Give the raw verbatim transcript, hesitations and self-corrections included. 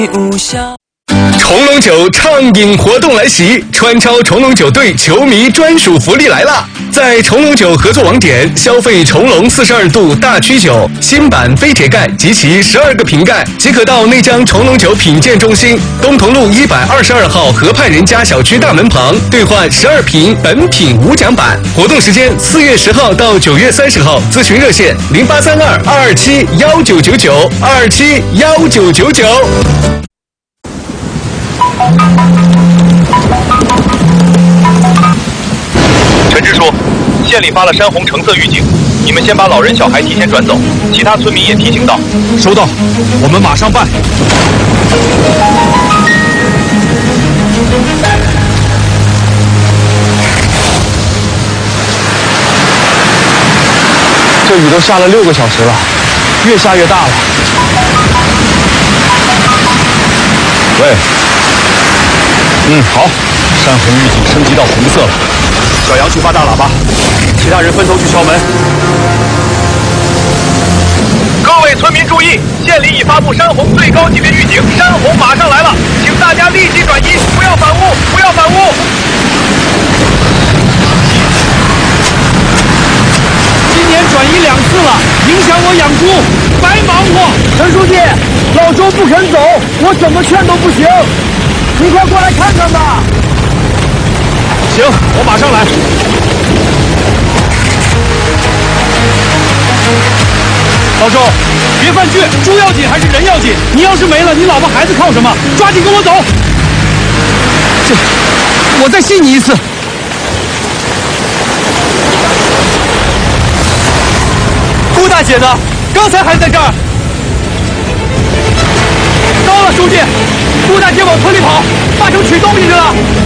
重龙酒畅饮活动来袭，川超重龙酒队球迷专属福利来了！在重龙酒合作网点消费重龙四十二度大曲酒新版飞铁盖及其十二个瓶盖，即可到内江重龙酒品鉴中心东同路一百二十二号河畔人家小区大门旁兑换十二瓶本品无奖版。活动时间四月十号到九月三十号，咨询热线零八三二二二七幺九九九二二七幺九九九。 陈支书，县里发了山洪橙色预警，你们先把老人小孩提前转走，其他村民也提醒到。 收到，我们马上办。这雨都下了六个小时了，越下越大了。喂，嗯，好，山洪预警升级到红色了。小杨去发大喇叭，其他人分头去敲门。 各位村民注意，县里已发布山洪最高级别预警，山洪马上来了，请大家立即转移，不要反屋，不要反屋。 今年转移两次了，影响我养猪，白忙活。陈书记，老周不肯走，我怎么劝都不行，你快过来看看吧。行，我马上来。老周，别犯倔，猪要紧还是人要紧？你要是没了，你老婆孩子靠什么？抓紧跟我走。这，我再信你一次。顾大姐呢？刚才还在这儿。高了，书记，顾大姐往村里跑，八成取东西去了。